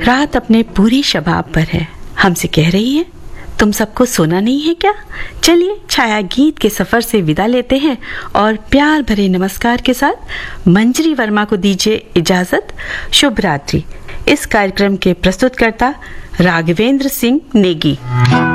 रात अपने पूरी शबाब पर है, हमसे कह रही है तुम सबको सोना नहीं है क्या? चलिए छाया गीत के सफर से विदा लेते हैं और प्यार भरे नमस्कार के साथ मंजरी वर्मा को दीजिए इजाजत। शुभ रात्रि। इस कार्यक्रम के प्रस्तुतकर्ता राघवेंद्र सिंह नेगी।